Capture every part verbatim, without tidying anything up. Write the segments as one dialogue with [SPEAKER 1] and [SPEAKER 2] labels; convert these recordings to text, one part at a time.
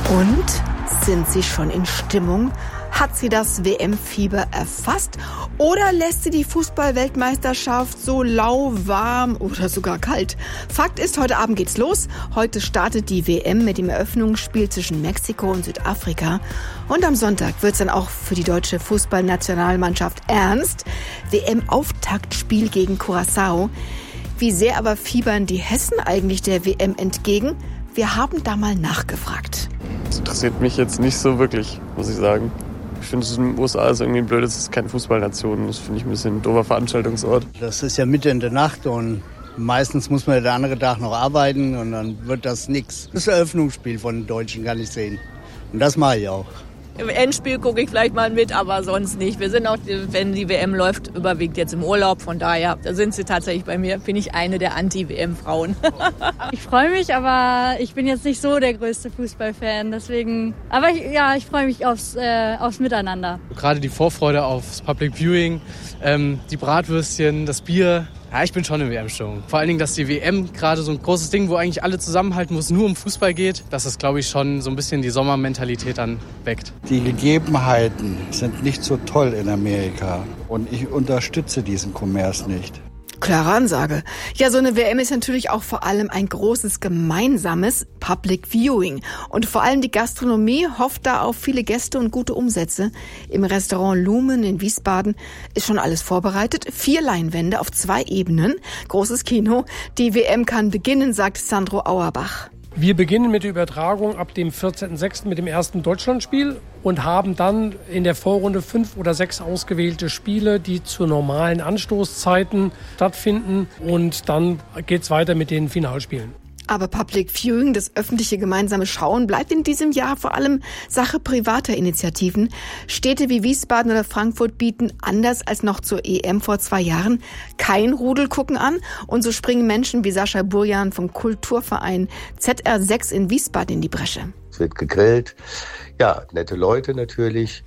[SPEAKER 1] Und sind Sie schon in Stimmung? Hat sie das W M-Fieber erfasst? Oder lässt sie die Fußball-Weltmeisterschaft so lauwarm oder sogar kalt? Fakt ist, heute Abend geht's los. Heute startet die W M mit dem Eröffnungsspiel zwischen Mexiko und Südafrika. Und am Sonntag wird's dann auch für die deutsche Fußballnationalmannschaft ernst. W M-Auftaktspiel gegen Curaçao. Wie sehr aber fiebern die Hessen eigentlich der W M entgegen? Wir haben da mal nachgefragt.
[SPEAKER 2] Das interessiert mich jetzt nicht so wirklich, muss ich sagen. Ich finde, es in den U S A ist irgendwie blöd, es ist keine Fußballnation. Das finde ich ein bisschen ein doofer Veranstaltungsort.
[SPEAKER 3] Das ist ja mitten in der Nacht und meistens muss man ja der andere Tag noch arbeiten und dann wird das nix. Das Eröffnungsspiel von den Deutschen kann ich sehen. Und das mache ich auch.
[SPEAKER 4] Im Endspiel gucke ich vielleicht mal mit, aber sonst nicht. Wir sind auch, wenn die W M läuft, überwiegend jetzt im Urlaub. Von daher, da sind sie tatsächlich bei mir, bin ich eine der Anti-W M-Frauen.
[SPEAKER 5] Ich freue mich, aber ich bin jetzt nicht so der größte Fußballfan. Deswegen, aber ich, ja, ich freue mich aufs, äh, aufs Miteinander.
[SPEAKER 6] Gerade die Vorfreude aufs Public Viewing, ähm, die Bratwürstchen, das Bier. Ja, ich bin schon in W M-Stimmung. Vor allen Dingen, dass die W M gerade so ein großes Ding, wo eigentlich alle zusammenhalten, wo es nur um Fußball geht, dass das, glaube ich, schon so ein bisschen die Sommermentalität dann weckt.
[SPEAKER 7] Die Gegebenheiten sind nicht so toll in Amerika und ich unterstütze diesen Kommers nicht.
[SPEAKER 1] Klare Ansage. Ja, so eine W M ist natürlich auch vor allem ein großes gemeinsames Public Viewing. Und vor allem die Gastronomie hofft da auf viele Gäste und gute Umsätze. Im Restaurant Lumen in Wiesbaden ist schon alles vorbereitet. Vier Leinwände auf zwei Ebenen. Großes Kino. Die W M kann beginnen, sagt Sandro Auerbach.
[SPEAKER 8] Wir beginnen mit der Übertragung ab dem vierzehnten sechsten mit dem ersten Deutschlandspiel und haben dann in der Vorrunde fünf oder sechs ausgewählte Spiele, die zu normalen Anstoßzeiten stattfinden. Und dann geht's weiter mit den Finalspielen.
[SPEAKER 1] Aber Public Viewing, das öffentliche gemeinsame Schauen, bleibt in diesem Jahr vor allem Sache privater Initiativen. Städte wie Wiesbaden oder Frankfurt bieten, anders als noch zur E M vor zwei Jahren, kein Rudelgucken an. Und so springen Menschen wie Sascha Burjan vom Kulturverein Z R sechs in Wiesbaden in die Bresche.
[SPEAKER 9] Es wird gegrillt, ja, nette Leute natürlich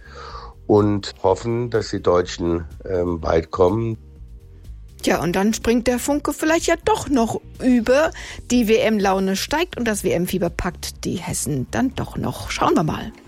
[SPEAKER 9] und hoffen, dass die Deutschen ähm, bald kommen.
[SPEAKER 1] Tja, und dann springt der Funke vielleicht ja doch noch über. Die W M-Laune steigt und das W M-Fieber packt die Hessen dann doch noch. Schauen wir mal.